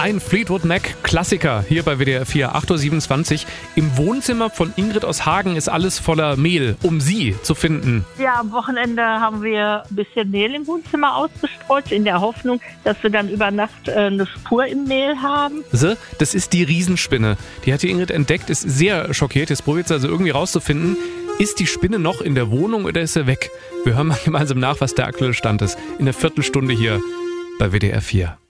Ein Fleetwood Mac Klassiker hier bei WDR 4, 8.27 Uhr. Im Wohnzimmer von Ingrid aus Hagen ist alles voller Mehl, um sie zu finden. Ja, am Wochenende haben wir ein bisschen Mehl im Wohnzimmer ausgestreut, in der Hoffnung, dass wir dann über Nacht eine Spur im Mehl haben. Das ist die Riesenspinne. Die hat die Ingrid entdeckt, ist sehr schockiert. Jetzt probiert sie also irgendwie rauszufinden, ist die Spinne noch in der Wohnung oder ist sie weg? Wir hören mal gemeinsam nach, was der aktuelle Stand ist. In der Viertelstunde hier bei WDR 4.